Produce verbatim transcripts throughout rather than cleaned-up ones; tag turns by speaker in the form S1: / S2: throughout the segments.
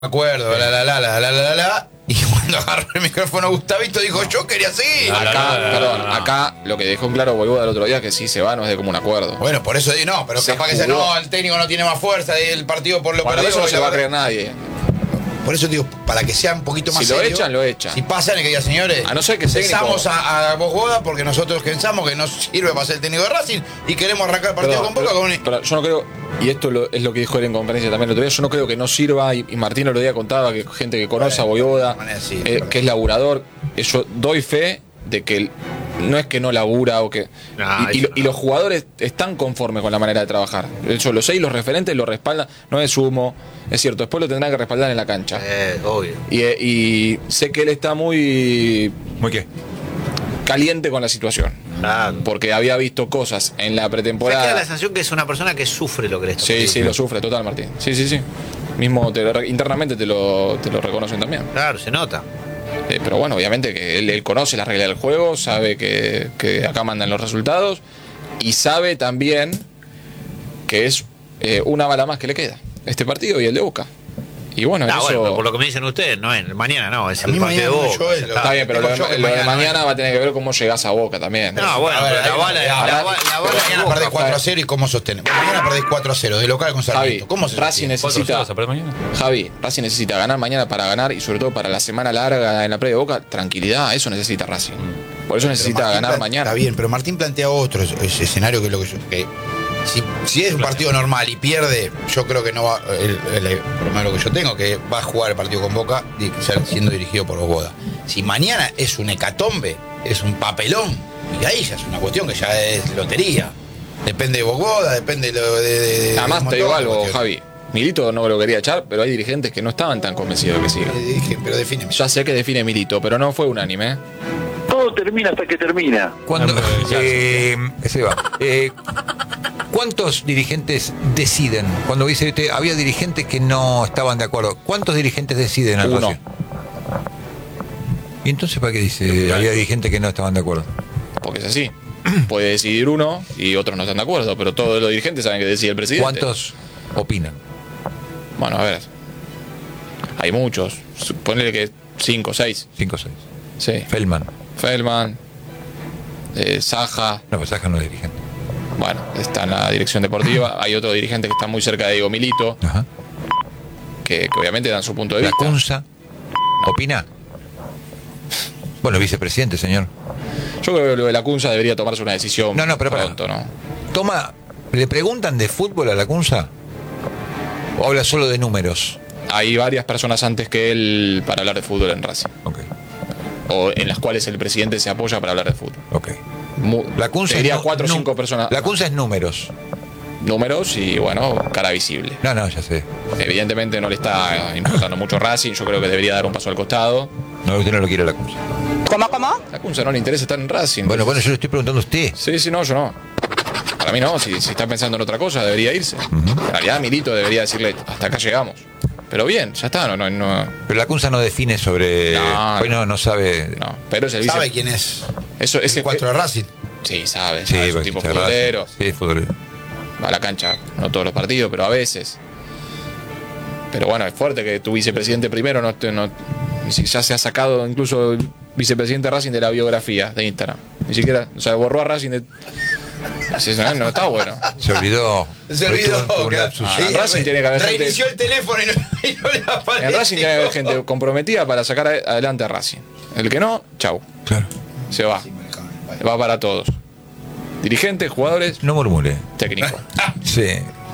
S1: acuerdo, la la la la la la la. Y cuando agarró el micrófono Gustavito dijo, yo quería seguir.
S2: Acá,
S3: no, no, no,
S2: perdón,
S3: no.
S2: acá lo que dejó en claro Boivoda el otro día es que si se va no es de común acuerdo.
S1: Bueno, por eso digo, no, pero
S2: Se
S1: capaz que sea,
S2: jugó.
S1: no, el técnico no tiene más fuerza, el partido por lo
S2: Bueno,
S1: perdido.
S2: eso no se
S1: la
S2: va a
S1: verdad-
S2: creer nadie.
S1: Por eso digo, para que sea un poquito más
S2: Si lo
S1: serio,
S2: echan, lo echan.
S1: Si pasan, es que digan, señores,
S2: A no ser que técnico-
S1: empezamos a, a Boivoda porque nosotros pensamos que nos sirve para ser el técnico de Racing y queremos arrancar el partido
S2: Perdón,
S1: con Boca
S2: pero-
S1: con un...
S2: pero yo no creo, y esto lo- es lo que dijo él en conferencia también el otro día, yo no creo que no sirva, y, y Martín el otro día contaba que gente que conoce a Boivoda,
S1: manera sí,
S2: eh,
S1: perdón.
S2: que es laburador, eh, yo doy fe de que el- no es que no labura o que...
S3: No,
S2: y, y
S3: eso
S2: lo- y
S3: no.
S2: los jugadores están conformes con la manera de trabajar. Yo lo sé y los referentes lo respaldan, no es humo, es cierto, después lo tendrán que respaldar en la cancha.
S3: Eh, obvio.
S2: Y, eh, y sé que él está muy
S4: ¿Muy qué?
S2: caliente con la situación,
S3: Claro.
S2: porque había visto cosas en la
S3: Me queda
S2: pretemporada.
S3: la sensación que es una persona que sufre lo que le está
S2: Sí,
S3: pasando.
S2: sí, lo sufre, total, Martín. Sí, sí, sí. Mismo te lo- internamente te lo, te lo reconocen también.
S3: Claro, se nota.
S2: Eh, pero bueno, obviamente que él, él conoce las reglas del juego, sabe que, que acá mandan los resultados y sabe también que es eh, una bala más que le queda este partido y el de Boca. Y bueno,
S3: Ah,
S2: eso...
S3: bueno, pero por lo que me dicen ustedes, no es mañana, no, es
S1: A
S3: el
S1: mí
S3: partido de
S1: mañana
S3: Boca.
S1: yo es
S3: ya
S1: lo-
S3: está.
S2: Está bien, pero lo de,
S1: Tengo yo que
S2: lo de
S1: mañana-
S2: mañana va a tener que ver cómo llegás a Boca también.
S3: No, bueno,
S1: A ver,
S3: pero la
S1: ahí-
S3: bala,
S1: ahí-
S3: la,
S1: ahora-
S3: la, la bala
S1: mañana
S3: Boca,
S1: perdés cuatro a
S3: Javi.
S1: cero y cómo sostenemos. Mañana perdés cuatro a cero de local con
S2: Javi,
S1: Sarmiento. ¿Cómo se
S2: Racing
S1: sostiene?
S2: necesita...
S4: mañana?
S2: Javi, Racing necesita ganar mañana para ganar y sobre todo para la semana larga en la previa de Boca, tranquilidad, eso necesita Racing. Por eso
S1: Pero
S2: necesita
S1: Martín
S2: ganar
S1: plan-
S2: mañana.
S1: Está bien, pero Martín plantea otro es- es- escenario que es lo que yo. Que si, si es un partido normal y pierde, yo creo que no va. El, el- por lo menos lo que yo tengo, que va a jugar el partido con Boca y ser- siendo dirigido por Boivoda. Si mañana es un hecatombe, es un papelón, y ahí ya es una cuestión que ya es lotería. Depende de Boivoda, depende de lo de. de- de
S2: Además
S1: un
S2: te digo
S1: montón de
S2: algo,
S1: cuestiones.
S2: Javi. Milito no lo quería echar, pero hay dirigentes que no estaban tan convencidos de que siga.
S1: Le dije, pero defíneme.
S2: Ya sé que define Milito, pero no fue unánime. ¿eh?
S5: Todo termina hasta que termina.
S4: Cuando,
S6: No, pero ya-
S4: eh, ese va. Eh, ¿Cuántos dirigentes deciden? Cuando dice usted, había dirigentes que no estaban de acuerdo. ¿Cuántos dirigentes deciden al
S2: Uno.
S4: Racing? ¿Y entonces para qué dice había dirigentes que no estaban de acuerdo?
S2: Porque es así. Puede decidir uno y otros no están de acuerdo, pero todos los dirigentes saben que decide el presidente.
S4: ¿Cuántos opinan?
S2: Bueno, a ver. Hay muchos. Ponele que cinco, seis.
S4: Cinco o seis.
S2: Sí.
S4: Feldman.
S2: Feldman, eh, Saja.
S4: No, pues Saja no es dirigente.
S2: Bueno, está en la dirección deportiva. Hay otro dirigente que está muy cerca de Diego Milito,
S4: Ajá.
S2: que, que obviamente dan su punto de
S4: La
S2: vista.
S4: Cunza. ¿Opina? Bueno, vicepresidente, señor.
S2: Yo creo que lo de la Cunza debería tomarse una decisión
S4: No, no, pero pará.
S2: pronto, ¿no?
S4: Toma, ¿le preguntan de fútbol a la Cunza? ¿O habla solo de números?
S2: Hay varias personas antes que él para hablar de fútbol en Racing,
S4: Ok,
S2: o en las cuales el presidente se apoya para hablar de fútbol.
S4: ok.
S2: Mu-
S4: La Cunza
S2: te diría
S4: es nu-
S2: cuatro o
S4: nu-
S2: cinco personas.
S4: La Cunza es números.
S2: Números y, bueno, cara visible.
S4: No, no, ya sé.
S2: Evidentemente no le está importando mucho Racing, yo creo que debería dar un paso al costado.
S4: No, usted no lo quiere a la Cunza.
S7: ¿Cómo, cómo?
S2: La Cunza no le interesa estar en Racing.
S4: Bueno, bueno, yo le estoy preguntando a usted.
S2: Sí, sí, no, yo no. Para mí no, si, si está pensando en otra cosa debería irse. En realidad Milito debería decirle, hasta acá llegamos. Pero bien, ya está, no, no, no,
S4: Pero la Cunza no define sobre...
S2: No,
S4: Pues no, no sabe...
S2: no. Pero es el vice.
S1: ¿Sabe quién es?
S2: Eso,
S1: El
S2: ese,
S1: cuatro de Racing.
S2: Sí, sabe,
S4: Sí,
S2: sabe, es un
S4: porque
S2: tipo
S4: se agrada.
S2: futbolero.
S4: Sí, futbolero.
S2: Va a la cancha, no todos los partidos, pero a veces. Pero bueno, es fuerte que tu vicepresidente primero no, te- no ni si ya se ha sacado incluso el vicepresidente Racing de la biografía de Instagram. Ni siquiera, o sea, borró a Racing de... Sí, no, no está bueno.
S4: Se olvidó.
S1: Se olvidó.
S4: Tuvo un
S1: que-
S4: lapsus.
S2: Ah, en Racing tiene que haber gente-
S1: Reinició el teléfono y no, y no le apareció.
S2: En Racing tiene que haber gente comprometida para sacar a- adelante a Racing. El que no, chau,
S4: Claro.
S2: se va. Va para todos. Dirigentes, jugadores,
S4: No murmure.
S2: técnicos.
S4: Sí,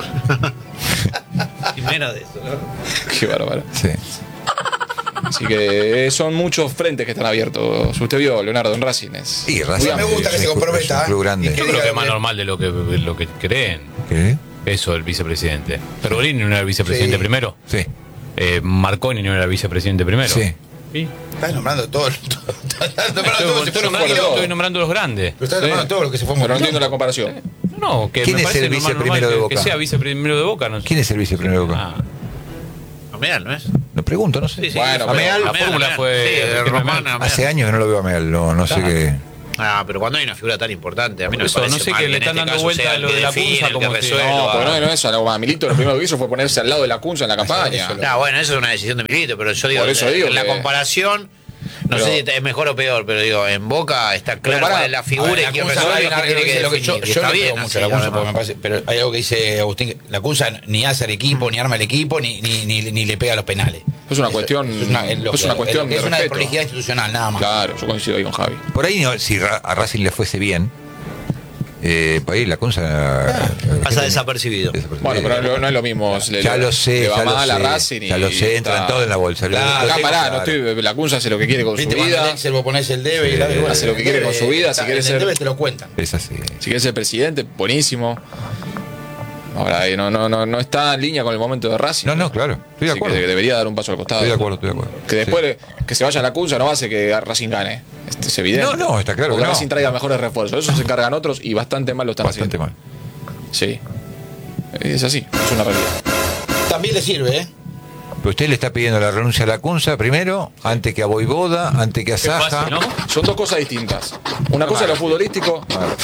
S3: Y menos de eso, ¿no?
S2: Qué bárbaro.
S4: sí.
S2: Así que son muchos frentes que están abiertos. Usted vio, Leonardo, en Racing. Es
S4: Y Racing
S1: me gusta que
S4: es
S1: se
S4: un club-
S1: comprometa,
S4: es un club
S1: ¿eh?
S4: grande.
S1: Y que
S6: Yo creo que
S1: diga
S6: es más
S1: que-
S6: normal de lo que, lo que creen.
S4: ¿Qué?
S6: Eso, el vicepresidente. Pergolini no era el vicepresidente
S1: Sí.
S6: primero.
S4: Sí,
S6: Eh, Marconi no era el vicepresidente primero.
S4: sí.
S6: ¿Sí?
S1: Estás nombrando todo. Estás nombrando
S6: Estoy,
S1: todo.
S6: estoy nombrando,
S2: todo.
S6: estoy nombrando los grandes.
S1: Pero estás nombrando todo lo que se fue
S2: Pero no
S1: moviendo.
S2: entiendo la comparación.
S6: No, que
S4: ¿Quién
S6: me
S4: es
S6: parece
S4: el
S6: normal-
S4: viceprimero
S6: normal
S4: de
S6: que-
S4: Boca?
S6: Que sea viceprimero de Boca. No sé.
S4: ¿Quién es el viceprimero de Boca?
S6: Ah,
S3: Ameal, ¿no es?
S4: Lo pregunto, no sé.
S3: Sí, sí.
S2: Bueno, pero
S3: Ameal,
S6: la
S3: Ameal,
S6: fórmula
S3: Ameal.
S6: fue
S3: Sí,
S6: de
S3: de
S6: Román.
S3: Román, Ameal.
S4: Hace años que no lo veo a Mel, no, no sé qué.
S3: Ah, pero cuando hay una figura tan importante, a mí no
S6: Por eso,
S3: me parece
S6: no sé
S3: mal
S6: que le
S3: en
S6: están
S3: este
S6: dando
S3: caso
S6: vuelta
S3: sea
S6: a
S3: el
S6: lo
S3: que
S6: de la
S3: define,
S6: Cunza
S3: el que
S6: como si-
S3: resuelva.
S2: No, pero no, no es algo más. Milito lo primero que hizo fue ponerse al lado de la Cunza en la campaña.
S1: eso lo-
S3: Ah, bueno, eso es una decisión de Milito, pero yo digo,
S2: Por eso
S3: en
S2: digo
S3: la
S2: que-
S3: comparación, no
S2: Pero-
S3: sé si es mejor o peor, pero digo, en Boca está claro
S2: pará,
S3: cuál es la figura
S1: A ver,
S3: y
S1: la
S3: quién
S1: Cunza,
S3: resuelve
S1: hay
S3: y
S1: una-
S3: quién tiene que
S1: lo que yo,
S3: definir. Y
S1: yo
S3: está
S1: le
S3: bien
S1: pego mucho a
S3: así,
S1: la Cunza
S3: además.
S1: porque me parece, pero hay algo que dice Agustín, que la Cunza ni hace el equipo, ni arma el equipo, ni, ni, ni, ni le pega a los penales.
S2: Es una cuestión-
S1: es una, es lo
S2: es
S1: que-
S2: una cuestión
S1: es lo que
S2: de
S1: es una
S2: respeto.
S1: desprolijidad institucional, nada más.
S2: Claro, yo coincido ahí con Javi.
S4: Por ahí, no, si Ra- a Racing le fuese bien, eh, por ahí la Cunza.
S3: Pasa desapercibido.
S2: Bueno, pero no, no es lo mismo. Le-
S4: Ya
S2: le-
S4: lo sé,
S2: le va
S4: ya lo
S2: mal a
S4: sé,
S2: Racing y
S4: ya lo sé, entran
S2: está-
S4: todo en la bolsa.
S1: Claro,
S4: Lo
S2: Acá
S4: tengo
S2: pará,
S4: claro.
S2: no estoy, la Cunza hace lo que quiere con
S1: Viste,
S2: su
S1: cuando
S2: vida.
S1: el Excel vos ponés el debe y la
S4: Sí,
S2: hace lo que quiere con su vida, si quiere
S1: el
S2: ser-
S1: debe te lo cuentan.
S4: Es así.
S2: Si quiere ser presidente, buenísimo. Ahora, eh, no, no, no, no está en línea con el momento de Racing.
S4: No, no, claro. Estoy de
S2: Así
S4: acuerdo.
S2: que debería dar un paso al costado.
S4: Estoy de acuerdo, estoy de acuerdo.
S2: Que después le- que se vaya a la Cunza no hace que Racing gane. Este es evidente.
S4: No, no, está claro
S2: Porque
S4: que no.
S2: Racing traiga mejores refuerzos. Eso se encargan otros y bastante mal lo están
S4: Bastante
S2: haciendo.
S4: mal.
S2: Sí. Es así, es una realidad.
S1: También le sirve, ¿eh?
S4: Pero usted le está pidiendo la renuncia a la Cunza primero, antes que a Voivoda, antes que a Saja.
S6: fácil, ¿no?
S2: Son dos cosas distintas. Una cosa es lo futbolístico.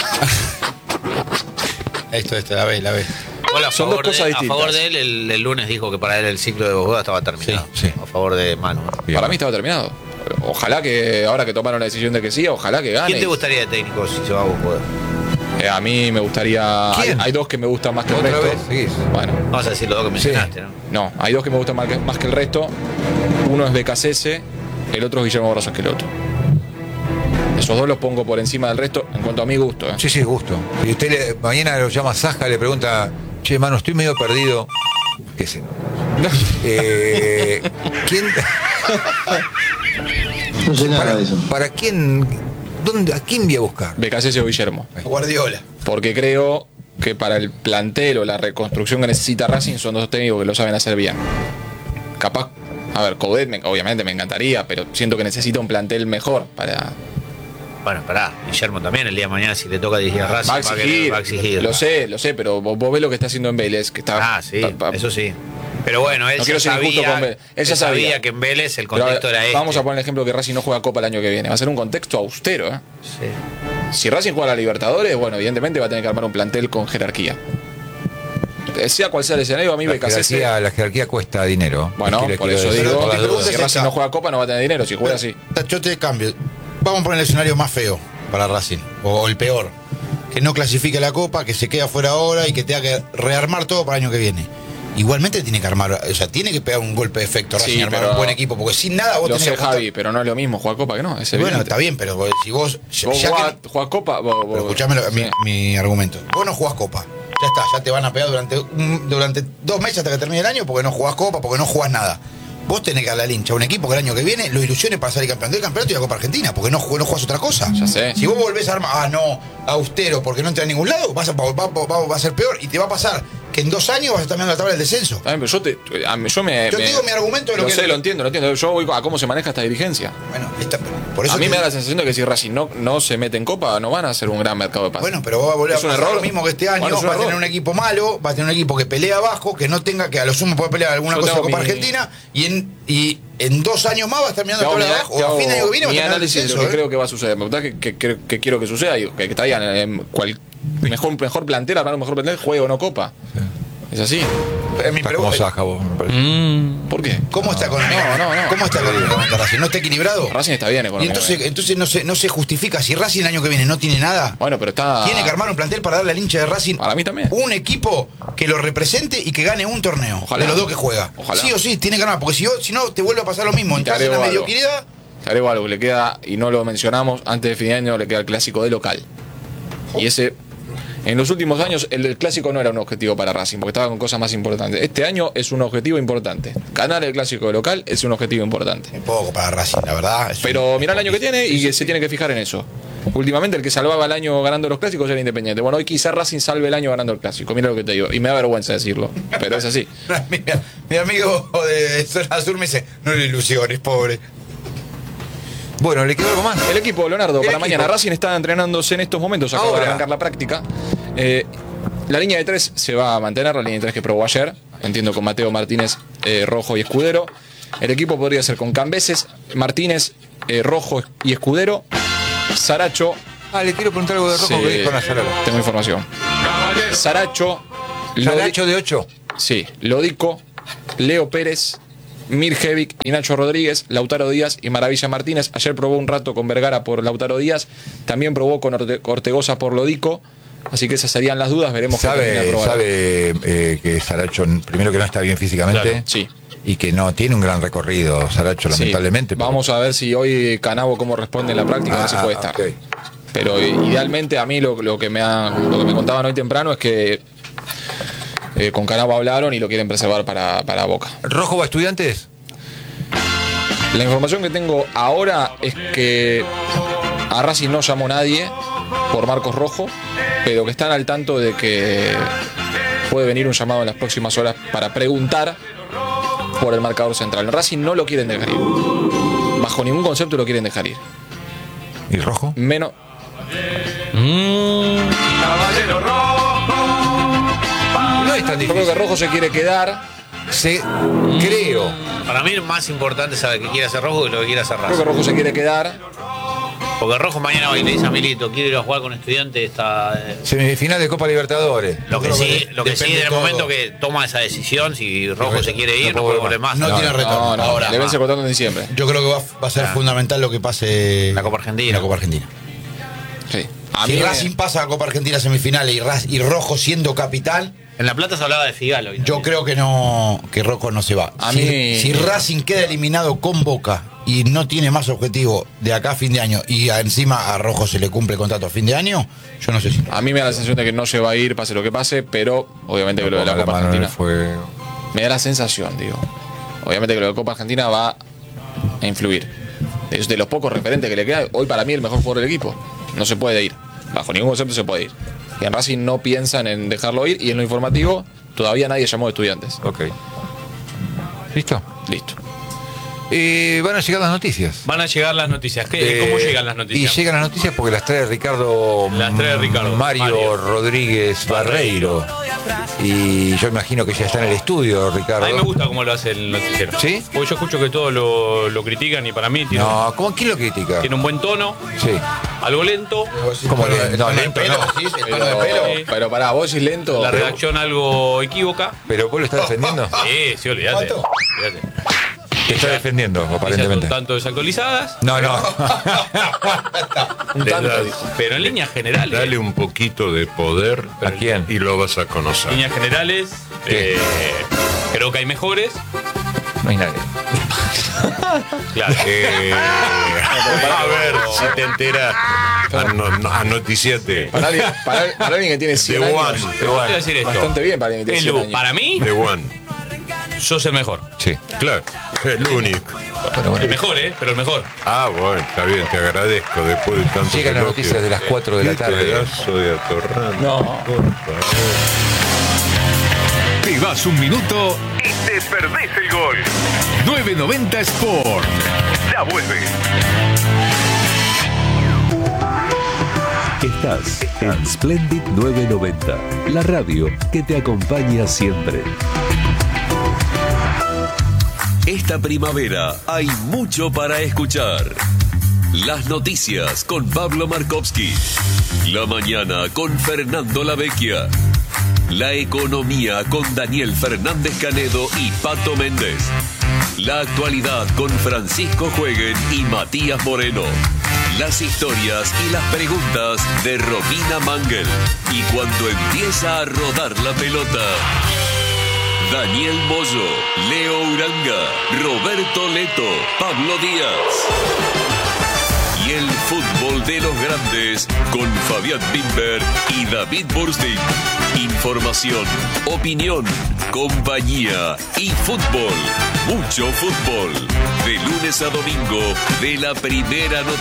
S1: Esto, esto, la ves, la ves.
S3: Igual a
S2: Son dos
S3: favor de-
S2: cosas
S3: A
S2: distintas.
S3: favor de él, el, el lunes dijo que para él el ciclo de Bogoda estaba terminado.
S4: Sí, sí.
S3: A favor de Manu.
S4: Bien.
S2: Para mí estaba terminado. Ojalá que ahora que tomaron la decisión de que sí, ojalá que gane.
S3: ¿Quién te gustaría de técnico si se va a Bogoda?
S2: Eh, a mí me gustaría. Hay,
S4: ¿Quién?
S2: hay dos que me gustan más que el
S4: Otra
S2: resto.
S4: vez, seguís.
S2: Bueno,
S3: Vamos a decir los dos que mencionaste, ¿no?
S2: no, hay dos que me gustan más que, más que el resto. Uno es Becasese, el otro es Guillermo Barros Esqueloto. Esos dos los pongo por encima del resto en cuanto a mi gusto. ¿eh?
S4: Sí, sí, gusto. Si usted le- mañana lo llama Saja, le pregunta, che, mano, estoy medio perdido. ¿Qué sé? Eh, ¿Quién?
S7: No sé nada
S4: para,
S7: de eso.
S4: ¿Para quién? ¿Dónde, ¿A quién voy a buscar?
S2: Becasese o Guillermo.
S1: Guardiola.
S2: Porque creo que para el plantel o la reconstrucción que necesita Racing son dos técnicos que lo saben hacer bien. Capaz, a ver, Coudet me- obviamente me encantaría, pero siento que necesita un plantel mejor para.
S3: Bueno, pará, Guillermo también el día de mañana si le toca dirigir a Racing
S2: Va a
S3: va a
S2: exigir,
S3: querer- va a exigir.
S2: lo sé, lo sé, pero vos, vos ves lo que está haciendo en Vélez, que está.
S3: Ah, sí,
S2: pa- pa-
S3: eso sí. Pero bueno, él
S2: No
S3: ya
S2: quiero ser injusto
S3: sabía,
S2: con Vélez. Él ya
S3: él sabía
S2: sabía.
S3: que en Vélez el
S2: pero,
S3: contexto era este.
S2: vamos a poner el ejemplo que Racing no juega Copa el año que viene. Va a ser un contexto austero, ¿eh?
S3: Sí.
S2: Si Racing juega a la Libertadores, bueno, evidentemente va a tener que armar un plantel con jerarquía. Eh, Sea cual sea el escenario, a mí
S4: La
S2: Becasese.
S4: jerarquía, la jerarquía cuesta dinero.
S2: Bueno,
S4: Quiero-
S2: por
S4: quiero
S2: eso
S4: decir,
S2: digo,
S4: por las
S1: mi pregunta
S4: dudas.
S2: si
S1: es
S2: Racing
S1: esta.
S2: no juega Copa no va a tener dinero, si juega así.
S1: Yo te cambio. Vamos a poner el escenario más feo para Racing, o el peor. Que no clasifique la Copa, que se quede afuera ahora y que tenga que rearmar todo para el año que viene. Igualmente tiene que armar, o sea, tiene que pegar un golpe de efecto Racing
S2: Sí,
S1: y armar
S2: pero-
S1: un buen equipo, porque sin nada vos
S2: Lo
S1: tenés
S2: sé,
S1: que apostar-
S2: Javi, pero no es lo mismo jugar Copa que no. Es
S1: Bueno,
S2: evidente.
S1: está bien, pero vos- si vos. ya-
S2: Vos
S1: ya que-
S2: jugás, jugás Copa, vos, vos-
S1: pero escuchame lo-
S2: sí.
S1: mi, mi argumento. Vos no jugás Copa. Ya está, ya te van a pegar durante, un- durante dos meses hasta que termine el año porque no jugás Copa, porque no jugás nada. Vos tenés que darle al hincha a un equipo que el año que viene lo ilusione para salir campeón del campeonato y la Copa Argentina, porque no, jug- no jugás otra cosa.
S2: Ya sé.
S1: Si vos volvés a armar, ah, no, austero, porque no entra a ningún lado, vas a, va, va- va- va a ser peor y te va a pasar que en dos años vas a estar mirando la tabla del descenso.
S2: Está bien, pero yo, te, a mí- yo me.
S1: Yo
S2: me-
S1: digo mi argumento de lo
S2: lo
S1: que-
S2: sé, lo entiendo, lo entiendo. Yo voy a cómo se maneja esta dirigencia.
S1: Bueno, esta- por eso
S2: A mí
S1: te-
S2: me da la sensación de que si Racing no, no se mete en Copa, no van a hacer un gran mercado de pases.
S1: Bueno, pero va a volver a
S2: ¿Es un
S1: pasar
S2: error?
S1: lo mismo que este año.
S2: Bueno, es un
S1: va a tener
S2: error.
S1: un equipo malo, va a tener un equipo que pelea abajo, que no tenga, que a lo sumo puede pelear alguna
S2: Yo
S1: cosa en
S2: tengo
S1: Copa
S2: mi-
S1: Argentina, y en, y en dos años más va a estar mirando
S2: Te hago
S1: la tabla
S2: mi-
S1: de abajo,
S2: te
S1: o a
S2: hago
S1: fin de año que viene va a
S2: mi
S1: tener el
S2: análisis de
S1: descenso,
S2: lo que
S1: ¿eh?
S2: creo que va a suceder. Me pregunta que, que, que- que quiero que suceda, digo, que, que traigan eh, cual, mejor, mejor plantel, armar un mejor plantel, juegue o no Copa. Es así.
S1: Eh, mi
S4: Está como
S1: pregunta-
S4: Saja, vos, me parece.
S6: Mm,
S2: ¿Por qué?
S1: ¿Cómo está con
S2: No, no, no.
S1: ¿Cómo está económicamente Racing? ¿No está equilibrado?
S2: Racing está bien
S1: Y
S2: económicamente.
S1: entonces, entonces no, se, no se justifica. Si Racing el año que viene no tiene nada,
S2: Bueno, pero está.
S1: tiene que armar un plantel para darle al hincha de Racing
S2: Para mí también.
S1: un equipo que lo represente y que gane un torneo.
S2: Ojalá.
S1: De los dos que juega.
S2: Ojalá.
S1: Sí o sí, tiene que ganar. Porque si, yo- si no, te vuelve a pasar lo mismo.
S2: Te
S1: Entras en la
S2: agrego algo.
S1: mediocridad.
S2: Te agrego algo, le queda, y no lo mencionamos, antes de fin de año le queda el clásico de local. Y ese, en los últimos años, el, el clásico no era un objetivo para Racing, porque estaba con cosas más importantes. Este año es un objetivo importante. Ganar el clásico de local es un objetivo importante.
S1: Un poco para Racing, la verdad. es un-
S2: Pero mirá el año que tiene y que se tiene que fijar en eso. Últimamente el que salvaba el año ganando los clásicos era Independiente. Bueno, hoy quizá Racing salve el año ganando el clásico. Mira lo que te digo. Y me da vergüenza decirlo, pero es así.
S1: mi, mi amigo de Zona Sur me dice, no le ilusiones, pobre.
S4: Bueno, ¿le quedó algo más?
S2: El equipo, Leonardo,
S4: El
S2: para
S4: equipo.
S2: mañana. Racing está entrenándose en estos momentos, acaba de
S4: Ahora.
S2: arrancar la práctica. Eh, la línea de tres se va a mantener, la línea de tres que probó ayer, entiendo con Mateo Martínez, eh, Rojo y Escudero. El equipo podría ser con Cambeses, Martínez, eh, Rojo y Escudero, Saracho,
S4: Ah, le quiero preguntar algo de Rojo
S2: Sí,
S4: que dijo Nazaralo.
S2: tengo información. Saracho,
S4: Saracho de ocho.
S2: Sí, Lodico, Leo Pérez, Mirjevic y Nacho Rodríguez, Lautaro Díaz y Maravilla Martínez. Ayer probó un rato con Vergara por Lautaro Díaz, también probó con Orte- Ortegoza por Lodico. Así que esas serían las dudas, veremos qué termina de
S4: Sabe,
S2: probar.
S4: sabe eh, que Saracho, primero que no está bien físicamente.
S2: Claro, sí.
S4: Y que no tiene un gran recorrido, Saracho,
S2: Sí.
S4: lamentablemente. pero-
S2: Vamos a ver si hoy Canavo cómo responde en la práctica, a ver si
S4: Ah,
S2: puede estar.
S4: ok.
S2: Pero eh, idealmente a mí lo, lo que me ha- lo que me contaban hoy temprano es que eh, con Canavo hablaron y lo quieren preservar para, para Boca.
S4: ¿Rojo va a Estudiantes?
S2: La información que tengo ahora es que a Racing no llamó nadie por Marcos Rojo, pero que están al tanto de que puede venir un llamado en las próximas horas para preguntar por el marcador central. Racing no lo quieren dejar ir. Bajo ningún concepto lo quieren dejar ir.
S4: ¿Y Rojo?
S2: Menos.
S4: No es tan
S2: Yo creo que
S4: difícil.
S2: Rojo se quiere quedar.
S4: Se, creo.
S3: Para mí es más importante saber qué quiere hacer Rojo que lo que quiere hacer
S2: Creo que
S3: Racing.
S2: Rojo se quiere quedar.
S3: Porque Rojo mañana va y le dice a Milito, quiero ir a jugar con Estudiantes. Está, eh,
S4: Semifinal de Copa Libertadores.
S3: lo que
S1: creo que
S3: sí,
S1: de-
S3: lo que sí
S1: depende
S3: en el
S1: todo.
S3: momento que toma esa decisión, si Rojo
S1: No
S3: se quiere ir,
S4: no
S3: no
S4: puedo
S3: puede volver más.
S1: No,
S4: No,
S1: tiene retorno.
S2: No, no,
S1: Ahora,
S2: le vence contrato en diciembre.
S1: yo creo que va, va a ser fundamental lo que pase
S3: La Copa Argentina.
S1: en la Copa Argentina.
S2: Sí. A
S1: Si
S2: mí me-
S1: Racing pasa a Copa Argentina semifinales y, Raz- y Rojo siendo capital,
S3: En La Plata se hablaba de Figal hoy.
S1: yo creo que no que Rojo no se va.
S2: A
S1: si,
S2: mí-
S1: si Racing queda eliminado con Boca y no tiene más objetivo de acá a fin de año y a- encima a Rojo se le cumple el contrato a fin de año, yo no sé si.
S2: A mí me da la sensación de que no se va a ir, pase lo que pase, pero obviamente que lo de la
S4: Ponga
S2: Copa
S4: mano en el
S2: Argentina.
S4: fuego.
S2: Me da la sensación, digo. Obviamente que lo de Copa Argentina va a influir. Es de los pocos referentes que le queda. Hoy para mí el mejor jugador del equipo. No se puede ir. Bajo ningún concepto se puede ir. Y en Racing no piensan en dejarlo ir. Y en lo informativo, todavía nadie llamó de Estudiantes.
S4: Ok. ¿Listo?
S2: Listo.
S4: Eh, van a llegar las noticias.
S6: Van a llegar las noticias. ¿Qué- ¿Cómo
S4: Eh,
S6: llegan las noticias?
S4: Y llegan las noticias porque las trae Ricardo,
S6: Las trae Ricardo.
S4: Mario,
S6: Mario.
S4: Rodríguez Barreiro. Y yo imagino que ya está en el estudio, Ricardo.
S6: A mí me gusta cómo lo hace el noticiero.
S4: ¿Sí?
S6: Porque yo escucho que todos lo, lo critican y para mí tiene,
S4: No, ¿cómo, ¿quién lo critica?
S6: tiene un buen tono,
S4: Sí.
S6: algo lento,
S4: ¿Cómo
S1: el
S4: le-
S1: tono
S4: no,
S1: de
S4: lento
S1: pelo,
S4: no.
S1: ¿sí? El tono
S2: Pero,
S1: de pelo.
S2: pero pará, vos decís lento.
S6: la
S2: Pero-
S6: redacción algo equívoca.
S4: ¿Pero vos lo estás defendiendo?
S6: Sí, sí, olvídate.
S1: ¿Cuánto?
S6: olvídate.
S4: Te está defendiendo,
S6: Noticias
S4: aparentemente.
S6: un tanto desactualizadas,
S4: No, no.
S2: Un
S7: Le
S2: tanto,
S7: das-
S2: dijo.
S6: pero en líneas generales.
S7: Dale un poquito de poder
S4: ¿A quién?
S7: y lo vas a
S6: En
S7: conocer.
S6: líneas generales,
S4: ¿Qué?
S6: eh, creo que hay mejores.
S4: No hay nadie.
S6: Claro.
S7: Eh, a ver si te enteras. Ano- no- Anoticiate.
S2: Para alguien, para, para alguien que tiene cien
S7: The
S2: años.
S7: One.
S6: Te voy a decir esto.
S2: Bastante bien para alguien que tiene cien
S6: Elu,
S2: años.
S6: para mí,
S7: The One.
S6: sos el mejor.
S4: Sí.
S7: Claro, el único.
S4: Bueno, bueno.
S6: El mejor, ¿eh? Pero el mejor.
S7: Ah, bueno, está bien, te agradezco después de tanto.
S4: Llegan las noticias de las cuatro de la tarde.
S7: Pedazo de atorrante.
S2: No.
S7: Por favor.
S8: Te vas un minuto y te perdés el gol. nueve noventa Sport. Ya vuelve.
S9: Estás en Splendid nueve noventa, la radio que te acompaña siempre. Esta primavera hay mucho para escuchar. Las noticias con Pablo Markovsky. La mañana con Fernando Lavecchia. La economía con Daniel Fernández Canedo y Pato Méndez. La actualidad con Francisco Jueguen y Matías Moreno. Las historias y las preguntas de Romina Mangel. Y cuando empieza a rodar la pelota, Daniel Moyo, Leo Uranga, Roberto Leto, Pablo Díaz. Y el fútbol de los grandes con Fabián Bimber y David Burstein. Información, opinión, compañía y fútbol. Mucho fútbol. De lunes a domingo, de la primera noticia.